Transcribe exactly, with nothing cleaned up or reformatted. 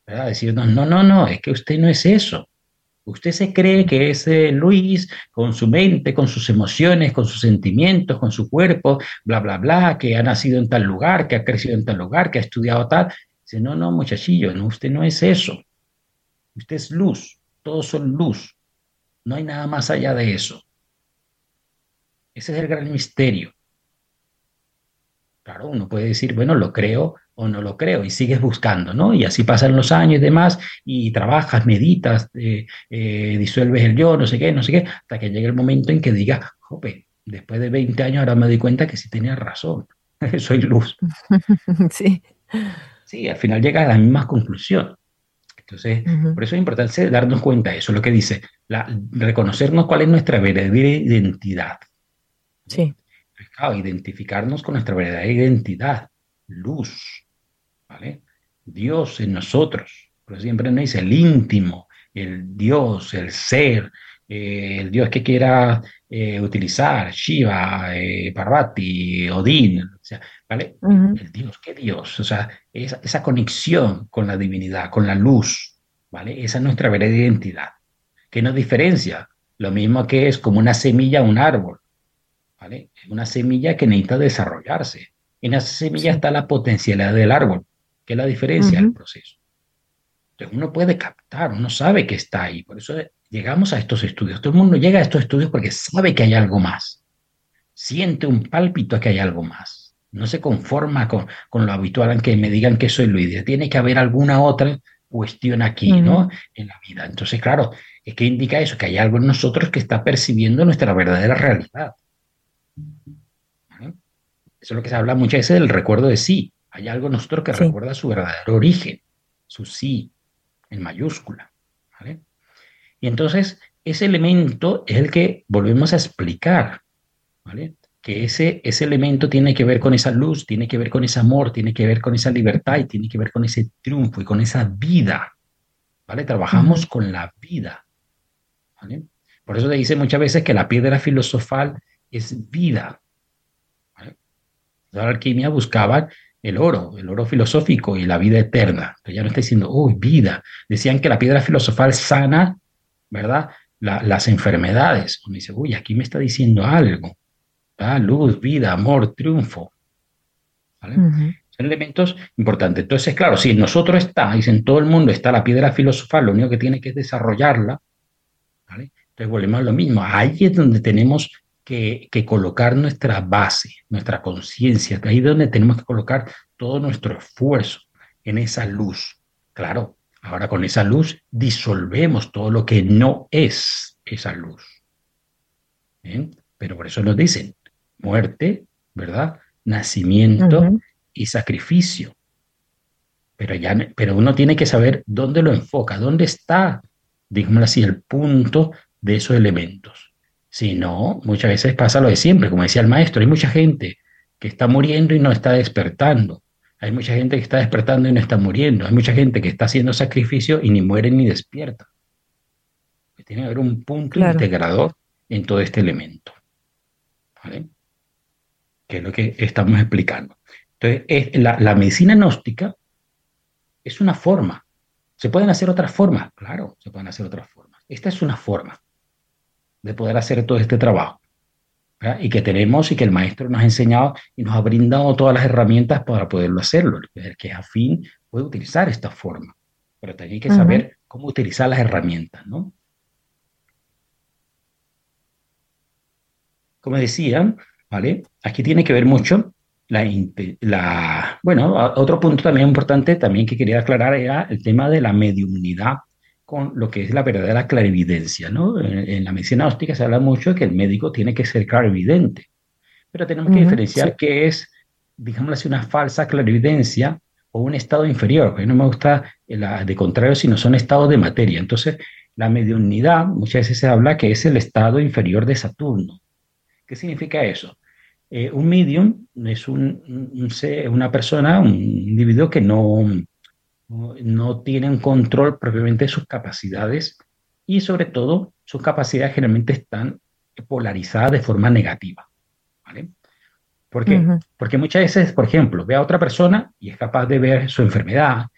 ¿verdad? Decirnos, no, no, no, es que usted no es eso. Usted se cree que es eh, Luis con su mente, con sus emociones, con sus sentimientos, con su cuerpo, bla, bla, bla, que ha nacido en tal lugar, que ha crecido en tal lugar, que ha estudiado tal. Dice, no, no, muchachillo, no, usted no es eso. Usted es luz. Todos son luz. No hay nada más allá de eso. Ese es el gran misterio. Claro, uno puede decir, bueno, lo creo o no lo creo, y sigues buscando, ¿no? Y así pasan los años y demás, y trabajas, meditas, eh, eh, disuelves el yo, no sé qué, no sé qué, hasta que llega el momento en que digas, jope, después de veinte años ahora me doy cuenta que sí tenía razón, soy luz. Sí. Sí, al final llega a la misma conclusión. Entonces, Ujú. por eso es importante darnos cuenta de eso, lo que dice, la, reconocernos cuál es nuestra verdadera identidad. ¿Vale? Sí. Entonces, claro, identificarnos con nuestra verdadera identidad, luz. ¿Vale? Dios en nosotros, pero siempre nos dice el íntimo, el Dios, el ser, eh, el Dios que quiera eh, utilizar, Shiva, eh, Parvati, Odín, o sea, ¿vale? El, Ujú. el Dios, ¿qué Dios? O sea, esa, esa conexión con la divinidad, con la luz, ¿vale? Esa es nuestra verdadera identidad. ¿Qué nos diferencia? Lo mismo que es como una semilla, un árbol, ¿vale? Es una semilla que necesita desarrollarse. En esa semilla Sí. está la potencialidad del árbol. ¿Qué es la diferencia? El Ujú. proceso. Entonces uno puede captar, uno sabe que está ahí. Por eso llegamos a estos estudios. Todo el mundo llega a estos estudios porque sabe que hay algo más. Siente un pálpito a que hay algo más. No se conforma con, con lo habitual en que me digan que soy Luis. Tiene que haber alguna otra cuestión aquí, Ujú. ¿no? En la vida. Entonces, claro, es que indica eso, que hay algo en nosotros que está percibiendo nuestra verdadera realidad. ¿Vale? Eso es lo que se habla muchas veces del recuerdo de sí. Hay algo en nosotros que Sí. recuerda su verdadero origen, su sí, en mayúscula. ¿Vale? Y entonces, ese elemento es el que volvemos a explicar, ¿vale? Que ese, ese elemento tiene que ver con esa luz, tiene que ver con ese amor, tiene que ver con esa libertad y tiene que ver con ese triunfo y con esa vida, ¿vale? Trabajamos Ujú. con la vida, ¿vale? Por eso te dice muchas veces que la piedra filosofal es vida, ¿vale? La alquimia buscaba el oro, el oro filosófico y la vida eterna. Pero ya no está diciendo, uy, vida. Decían que la piedra filosofal sana, ¿verdad? La, las enfermedades. Uno dice, uy, aquí me está diciendo algo. ¿Verdad? Luz, vida, amor, triunfo. ¿Vale? Ujú. Son elementos importantes. Entonces, claro, si en nosotros está, y si en todo el mundo está la piedra filosofal, lo único que tiene que es desarrollarla, ¿vale? Entonces volvemos a lo mismo. Ahí es donde tenemos que, que colocar nuestra base, nuestra conciencia. Ahí es donde tenemos que colocar todo nuestro esfuerzo en esa luz. Claro, ahora con esa luz disolvemos todo lo que no es esa luz. ¿Bien? Pero por eso nos dicen muerte, ¿verdad? Nacimiento Ujú. y sacrificio. Pero, ya, pero uno tiene que saber dónde lo enfoca, dónde está, digámoslo así, el punto de esos elementos. Si no, muchas veces pasa lo de siempre, como decía el maestro, hay mucha gente que está muriendo y no está despertando. Hay mucha gente que está despertando y no está muriendo. Hay mucha gente que está haciendo sacrificio y ni muere ni despierta. Tiene que haber un punto Claro. integrador en todo este elemento, ¿vale? Que es lo que estamos explicando. Entonces, es, la, la medicina gnóstica es una forma. ¿Se pueden hacer otras formas? Claro, se pueden hacer otras formas. Esta es una forma de poder hacer todo este trabajo, ¿verdad? Y que tenemos y que el maestro nos ha enseñado y nos ha brindado todas las herramientas para poderlo hacerlo. El que es afín puede utilizar esta forma, pero también hay que Ujú. saber cómo utilizar las herramientas, ¿no? Como decía, ¿vale? Aquí tiene que ver mucho la, la, bueno, otro punto también importante también que quería aclarar era el tema de la mediunidad con lo que es la verdadera clarividencia, ¿no? En, en la medicina óptica se habla mucho de que el médico tiene que ser clarividente, pero tenemos que Ujú. Sí. diferenciar qué es, digámoslo así, una falsa clarividencia o un estado inferior, porque no me gusta la, de contrario, sino son estados de materia. Entonces, la mediunidad muchas veces se habla que es el estado inferior de Saturno. ¿Qué significa eso? Eh, un medium es un, un ser- una persona, un individuo que no, no, no tiene un control propiamente de sus capacidades y sobre todo sus capacidades generalmente están polarizadas de forma negativa. ¿Vale? ¿Por qué? Ujú. Porque muchas veces, por ejemplo, ve a otra persona y es capaz de ver su enfermedad,